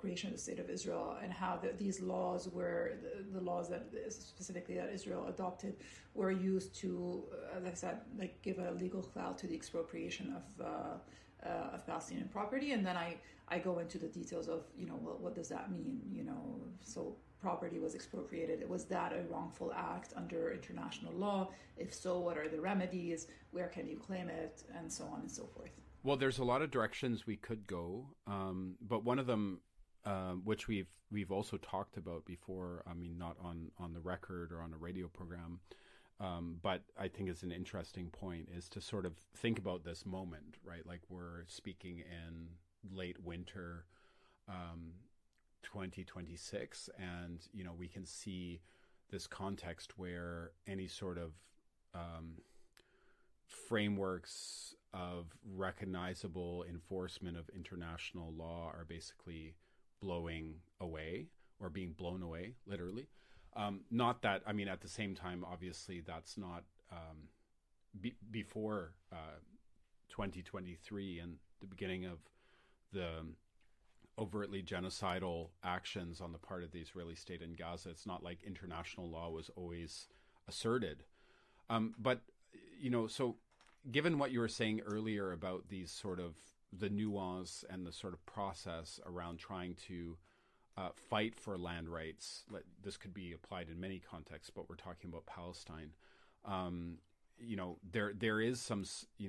creation of the State of Israel, and how these laws were the laws that specifically that Israel adopted were used to, as I said, like give a legal clout to the expropriation of Palestinian property. And then I go into the details of, well, what does that mean? So property was expropriated. Was that a wrongful act under international law? If so, what are the remedies? Where can you claim it? And so on and so forth. Well, there's a lot of directions we could go, but one of them, which we've also talked about before. I mean, not on the record or on a radio program, but I think it's an interesting point, is to sort of think about this moment, right? Like we're speaking in late winter, 2026, and we can see this context where any sort of frameworks of recognizable enforcement of international law are basically blowing away or being blown away, literally. Not that, I mean, at the same time, obviously, that's not before 2023 and the beginning of the overtly genocidal actions on the part of the Israeli state in Gaza. It's not like international law was always asserted. But, so given what you were saying earlier about these sort of the nuance and the sort of process around trying to fight for land rights, this could be applied in many contexts, but we're talking about Palestine. There is some,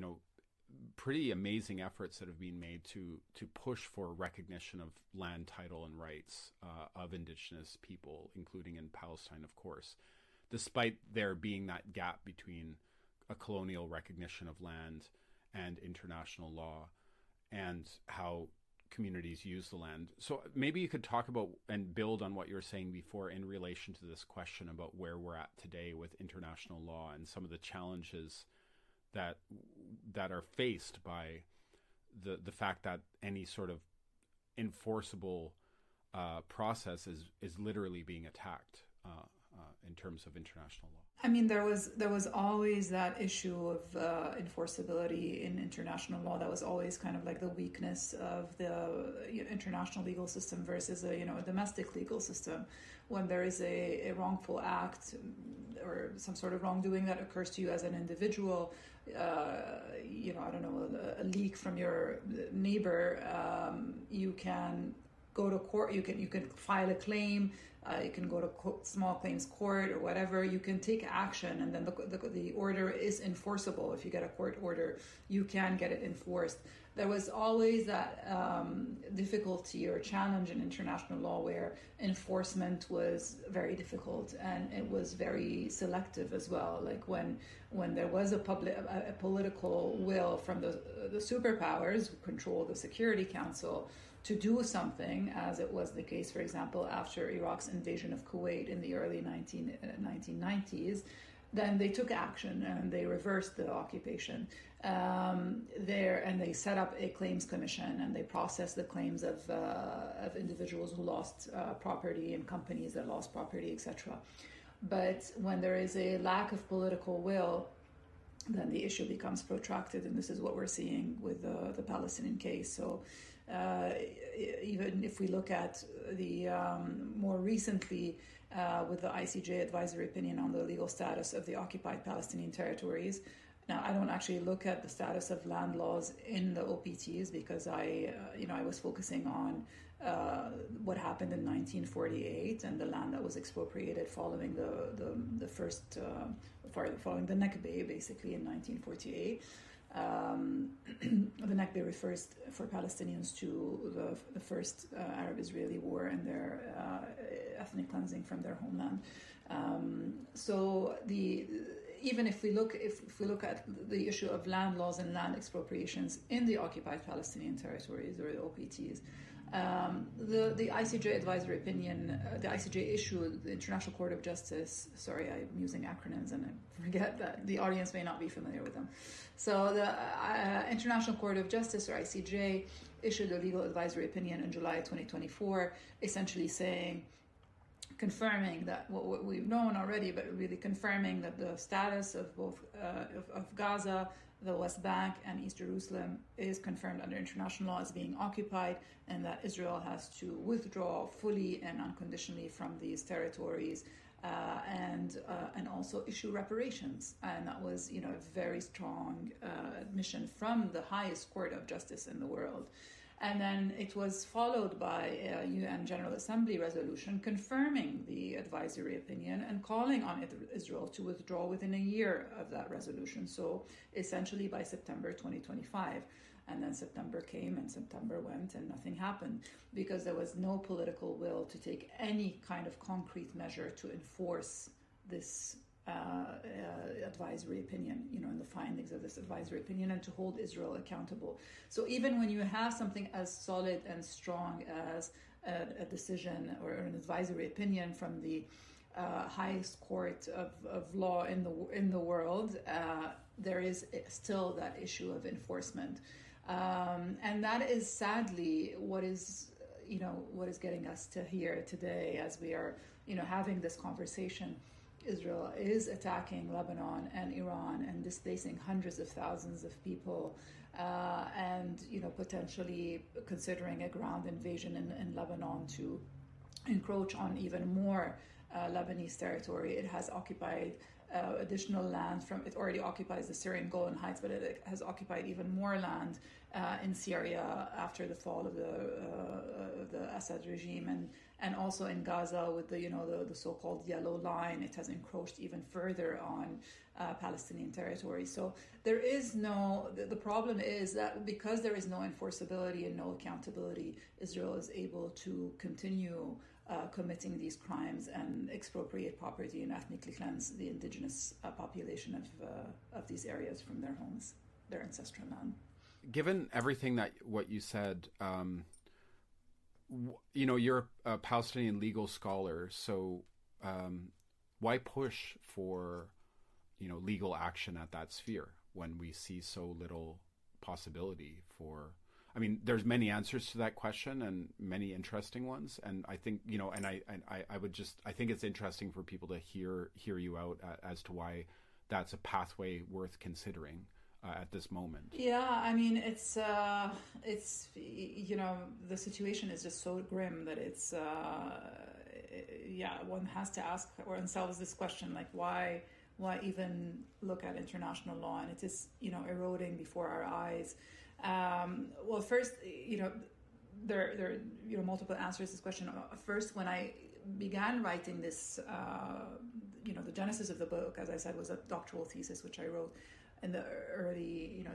pretty amazing efforts that have been made to push for recognition of land title and rights of indigenous people, including in Palestine, of course, despite there being that gap between a colonial recognition of land and international law and how communities use the land. So maybe you could talk about and build on what you were saying before in relation to this question about where we're at today with international law and some of the challenges that are faced by the fact that any sort of enforceable process is literally being attacked in terms of international law. I mean, there was always that issue of enforceability in international law. That was always kind of like the weakness of the international legal system versus a domestic legal system. When there is a wrongful act or some sort of wrongdoing that occurs to you as an individual, I don't know, a leak from your neighbor, you can go to court. You can file a claim. You can go to small claims court or whatever. You can take action, and then the order is enforceable. If you get a court order, you can get it enforced. There was always that difficulty or challenge in international law where enforcement was very difficult, and it was very selective as well. Like when there was a political will from the superpowers who control the Security Council to do something, as it was the case, for example, after Iraq's invasion of Kuwait in the early 1990s, then they took action and they reversed the occupation and they set up a claims commission, and they processed the claims of individuals who lost property and companies that lost property, etc. But when there is a lack of political will, then the issue becomes protracted, and this is what we're seeing with the Palestinian case. So even if we look at the more recently with the ICJ advisory opinion on the legal status of the occupied Palestinian territories. Now, I don't actually look at the status of land laws in the OPTs because I was focusing on what happened in 1948 and the land that was expropriated following the first following the Nakba, basically in 1948. The Nakba refers for Palestinians to the first Arab-Israeli war and their ethnic cleansing from their homeland. Even if we look at the issue of land laws and land expropriations in the occupied Palestinian territories or the OPTs, the ICJ advisory opinion, the ICJ issue, the International Court of Justice. Sorry, I'm using acronyms and I forget that the audience may not be familiar with them. So the International Court of Justice, or ICJ, issued a legal advisory opinion in July 2024, essentially confirming that what we've known already, but really confirming that the status of both of Gaza the West Bank and East Jerusalem is confirmed under international law as being occupied, and that Israel has to withdraw fully and unconditionally from these territories, and also issue reparations. And that was, a very strong admission from the highest court of justice in the world. And then it was followed by a UN General Assembly resolution confirming the advisory opinion and calling on Israel to withdraw within a year of that resolution. So essentially by September 2025. And then September came and September went and nothing happened because there was no political will to take any kind of concrete measure to enforce this advisory opinion, and the findings of this advisory opinion, and to hold Israel accountable. So even when you have something as solid and strong as a decision or an advisory opinion from the highest court of law in the world, there is still that issue of enforcement, and that is sadly what is getting us to here today as we are having this conversation. Israel is attacking Lebanon and Iran and displacing hundreds of thousands of people, and potentially considering a ground invasion in Lebanon to encroach on even more Lebanese territory. It has occupied additional land it already occupies the Syrian Golan Heights, but it has occupied even more land in Syria after the fall of the Assad regime, and also in Gaza with the so-called Yellow Line. It has encroached even further on Palestinian territory. So there is the problem is that because there is no enforceability and no accountability, Israel is able to continue committing these crimes and expropriate property and ethnically cleanse the indigenous population of these areas from their homes, their ancestral land. Given everything what you said, you're a Palestinian legal scholar, so why push for legal action at that sphere when we see so little possibility for? I mean, there's many answers to that question and many interesting ones, and I think I think it's interesting for people to hear you out as to why that's a pathway worth considering at this moment. Yeah, I mean, it's the situation is just so grim that it's one has to ask oneself this question, like why even look at international law, and it is eroding before our eyes. Well, first, there are multiple answers to this question. First, when I began writing this, the genesis of the book, as I said, was a doctoral thesis which I wrote in the early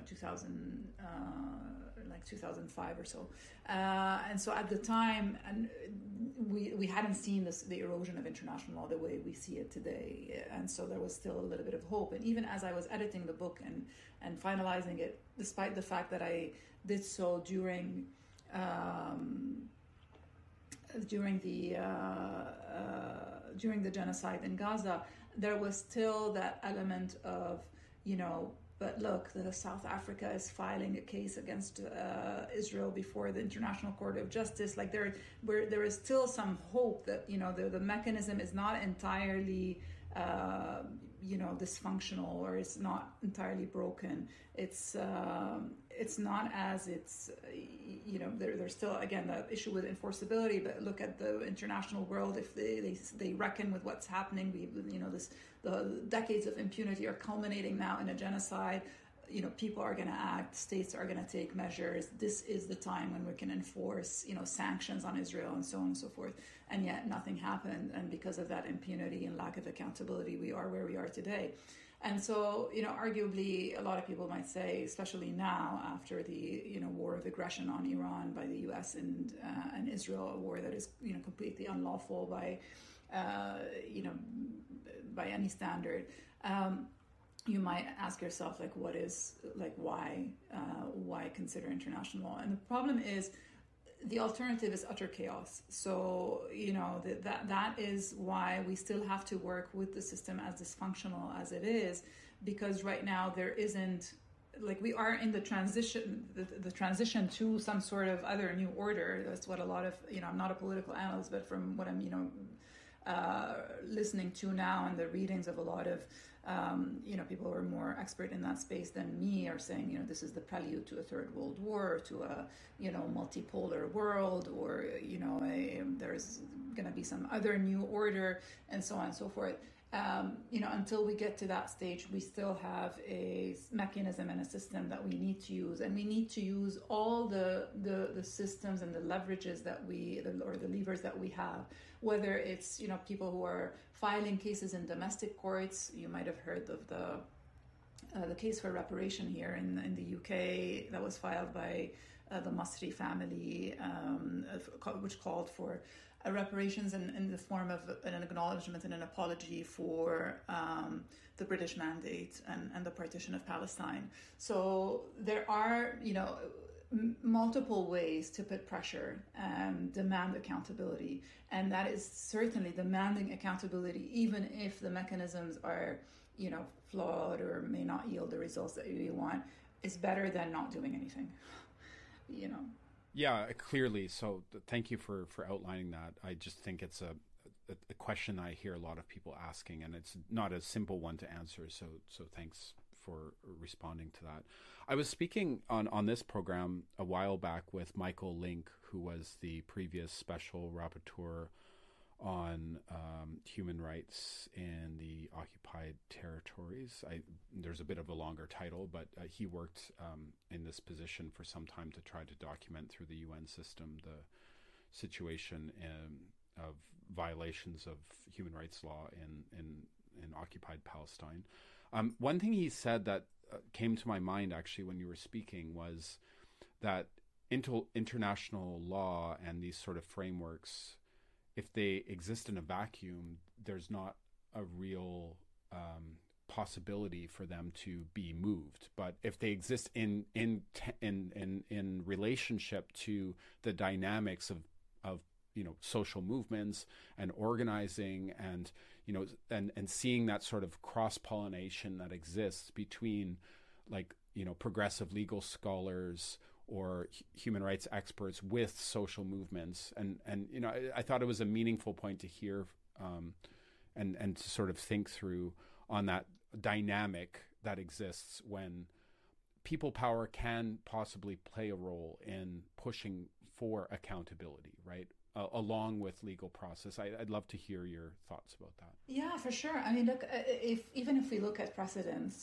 2005 or so, and so at the time, and we hadn't seen the erosion of international law the way we see it today, and so there was still a little bit of hope. And even as I was editing the book and finalizing it, despite the fact that I did so during the genocide in Gaza, there was still that element of but look, the South Africa is filing a case against Israel before the International Court of Justice. Like there is still some hope that the mechanism is not entirely dysfunctional, or it's not entirely broken. It's not as it's there's still again the issue with enforceability. But look at the international world; if they reckon with what's happening, the decades of impunity are culminating now in a genocide. People are going to act, states are going to take measures. This is the time when we can enforce, sanctions on Israel and so on and so forth. And yet nothing happened. And because of that impunity and lack of accountability, we are where we are today. And so, arguably, a lot of people might say, especially now after the, war of aggression on Iran by the U.S. and Israel, a war that is, completely unlawful by any standard. You might ask yourself, why consider international law? And the problem is, the alternative is utter chaos. So, that is why we still have to work with the system as dysfunctional as it is, because right now there isn't, we are in the transition to some sort of other new order. That's what a lot of, I'm not a political analyst, but from what I'm, listening to now, and the readings of a lot of people who are more expert in that space than me are saying, this is the prelude to a third world war, to a, multipolar world, or, there's going to be some other new order, and so on and so forth. Until we get to that stage, we still have a mechanism and a system that we need to use, and we need to use all the systems and the leverages or the levers that we have, whether it's, people who are filing cases in domestic courts. You might have heard of the case for reparation here in the UK that was filed by the Masri family, which called for reparations in the form of an acknowledgement and an apology for the British mandate and the partition of Palestine. So there are, multiple ways to put pressure and demand accountability. And that is certainly demanding accountability, even if the mechanisms are, flawed or may not yield the results that you want, is better than not doing anything, Yeah, clearly. So thank you for outlining that. I just think it's a question I hear a lot of people asking, and it's not a simple one to answer. So thanks for responding to that. I was speaking on this program a while back with Michael Link, who was the previous special rapporteur on human rights in the occupied territories. There's a bit of a longer title, but he worked in this position for some time to try to document through the UN system the situation of violations of human rights law in occupied Palestine. One thing he said that came to my mind actually when you were speaking was that international law and these sort of frameworks, if they exist in a vacuum, there's not a real possibility for them to be moved. But if they exist in relationship to the dynamics of social movements and organizing and and seeing that sort of cross-pollination that exists between progressive legal scholars or human rights experts with social movements, and I thought it was a meaningful point to hear and to sort of think through on that dynamic that exists when people power can possibly play a role in pushing for accountability, right? Along with legal process. I'd love to hear your thoughts about that. Yeah, for sure. I mean, look, even if we look at precedents,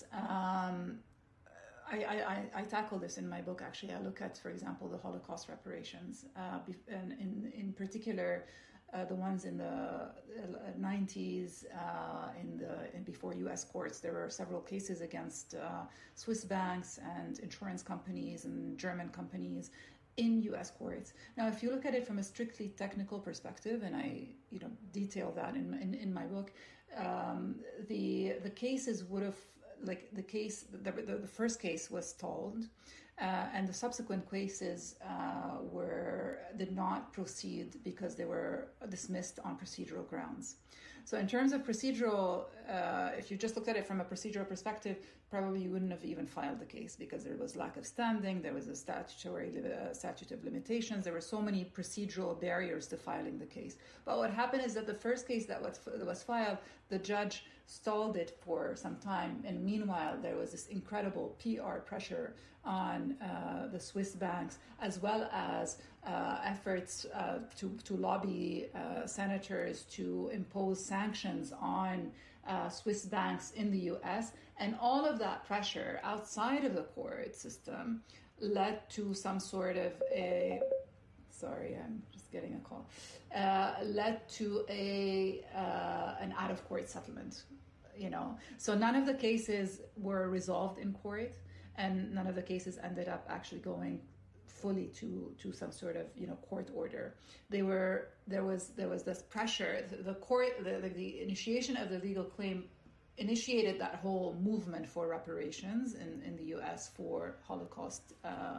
I tackle this in my book, actually. I look at, for example, the Holocaust reparations, and in particular, the ones in the 90s, before U.S. courts. There were several cases against Swiss banks and insurance companies and German companies in U.S. courts. Now, if you look at it from a strictly technical perspective, and I detail that in my book, the cases would have, the first case was stalled, and the subsequent cases did not proceed because they were dismissed on procedural grounds. So in terms of procedural, if you just looked at it from a procedural perspective, probably you wouldn't have even filed the case because there was lack of standing, there was a statute of limitations, there were so many procedural barriers to filing the case. But what happened is that the first case that was filed, the judge stalled it for some time, and meanwhile there was this incredible PR pressure on the Swiss banks, as well as efforts to lobby senators to impose sanctions on Swiss banks in the US. And all of that pressure outside of the court system led to some sort of sorry, I'm just getting a call, led to an out-of-court settlement, So none of the cases were resolved in court, and none of the cases ended up actually going fully to some sort of court order. There was this pressure. The court, the initiation of the legal claim initiated that whole movement for reparations in the U.S. for Holocaust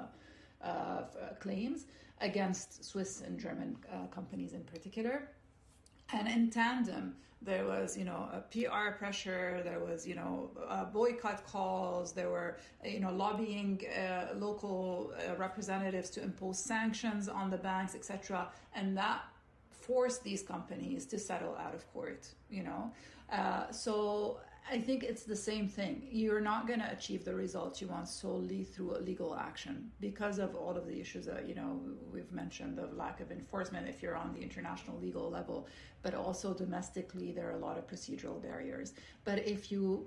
claims against Swiss and German companies in particular. And in tandem, there was, a PR pressure, there was, boycott calls, there were, lobbying local representatives to impose sanctions on the banks, etc. And that force these companies to settle out of court, so I think it's the same thing. You're not going to achieve the results you want solely through a legal action because of all of the issues that, we've mentioned, the lack of enforcement if you're on the international legal level, but also domestically, there are a lot of procedural barriers. But if you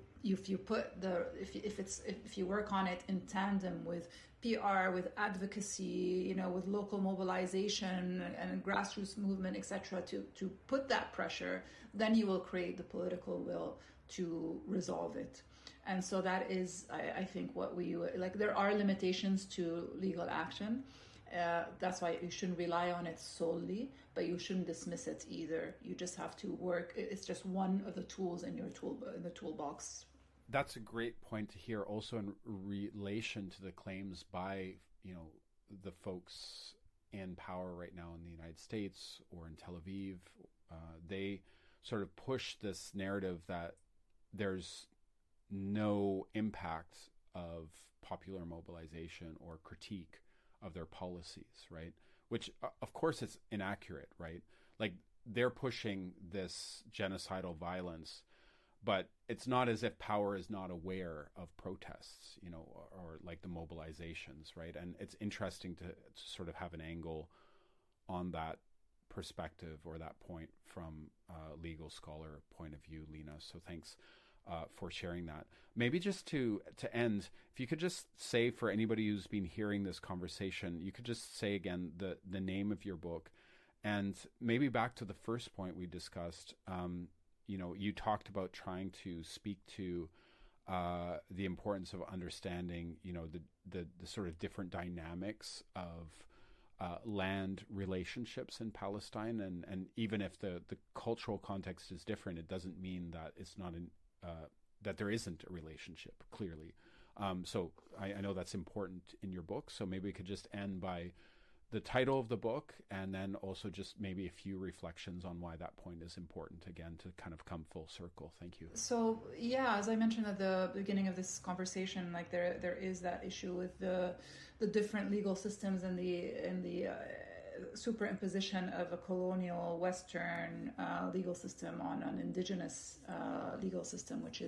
work on it in tandem with PR, with advocacy, with local mobilization and grassroots movement, etc., to put that pressure, then you will create the political will to resolve it. And so that is, I think, what we like. There are limitations to legal action. That's why you shouldn't rely on it solely, but you shouldn't dismiss it either. You just have to work. It's just one of the tools in the toolbox. That's a great point to hear. Also, in relation to the claims by the folks in power right now in the United States or in Tel Aviv, they sort of push this narrative that there's no impact of popular mobilization or critique of their policies, right? Which, of course, it's inaccurate, right? Like, they're pushing this genocidal violence, but it's not as if power is not aware of protests, or like the mobilizations, right? And it's interesting to sort of have an angle on that perspective or that point from a legal scholar point of view, Lina. So thanks for sharing that. Maybe just to end, if you could just say, for anybody who's been hearing this conversation, you could just say again the name of your book, and maybe back to the first point we discussed. You talked about trying to speak to the importance of understanding, the sort of different dynamics of land relationships in Palestine, and even if the cultural context is different, it doesn't mean that it's not that there isn't a relationship, clearly. So I know that's important in your book. So maybe we could just end by the title of the book, and then also just maybe a few reflections on why that point is important, again, to kind of come full circle. Thank you. So, yeah, as I mentioned at the beginning of this conversation, like there is that issue with the different legal systems and the superimposition of a colonial Western legal system on an indigenous legal system, which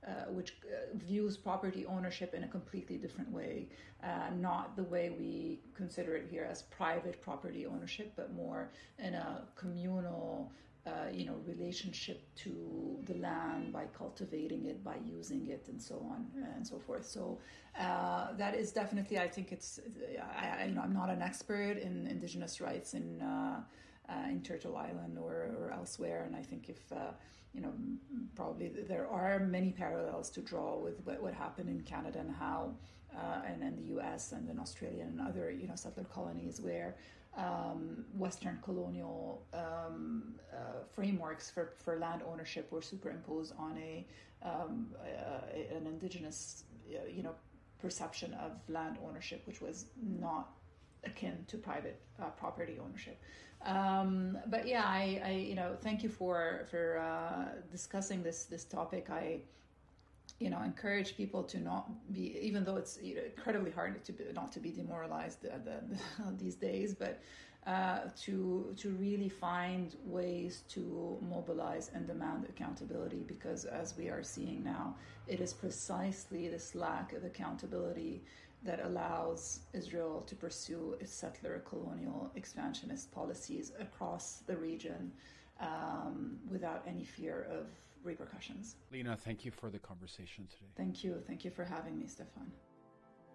views property ownership in a completely different way, not the way we consider it here as private property ownership, but more in a communal relationship to the land by cultivating it, by using it, and so on and so forth. So that is definitely, I think I'm not an expert in indigenous rights in Turtle Island or elsewhere, and I think if probably there are many parallels to draw with what happened in Canada and how and in the US and in Australia and other settler colonies where Western colonial frameworks for land ownership were superimposed on an indigenous perception of land ownership, which was not akin to private property ownership. But yeah, I thank you for discussing this topic. I encourage people to not be, even though it's incredibly hard not to be demoralized these days, but to really find ways to mobilize and demand accountability, because as we are seeing now, it is precisely this lack of accountability that allows Israel to pursue its settler, colonial, expansionist policies across the region without any fear of repercussions. Lina, thank you for the conversation today. Thank you. Thank you for having me, Stefan.